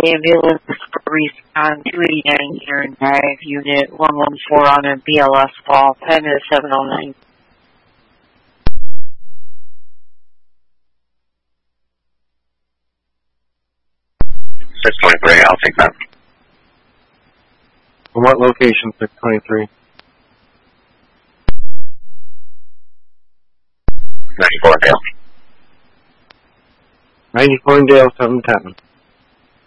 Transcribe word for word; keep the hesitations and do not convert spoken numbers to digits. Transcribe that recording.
ambulance for Respond two eighty-nine Aaron Drive, Unit one one four on a B L S call, pen is seven oh nine. six twenty-three, I'll take that. From what location, six twenty-three? ninety-four Dale. ninety-four Dale, seven ten.